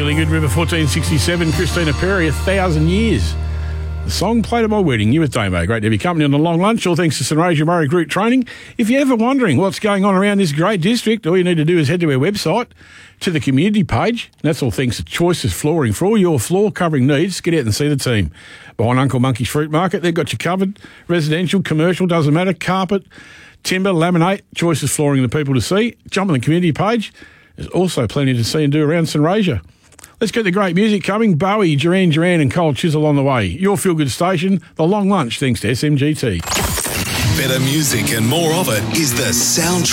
Feeling Good River 1467, Christina Perry, 1,000 years. The song played at my wedding. You with Damo. Great to have your company on the long lunch. All thanks to St. Roger Murray Group Training. If you're ever wondering what's going on around this great district, all you need to do is head to our website, to the community page. That's all thanks to Choices Flooring. For all your floor covering needs, get out and see the team. Behind Uncle Monkey's Fruit Market, they've got you covered. Residential, commercial, doesn't matter. Carpet, timber, laminate, Choices Flooring, the people to see. Jump on the community page. There's also plenty to see and do around St. Roger. Let's get the great music coming. Bowie, Duran Duran and Cold Chisel on the way. Your feel-good station, The Long Lunch, thanks to SMGT. Better music and more of it is the soundtrack.